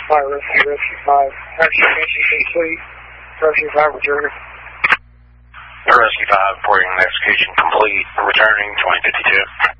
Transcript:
5, Rescue 5. Execution complete. Rescue 5 returning. Rescue 5 reporting execution complete. Returning 2052.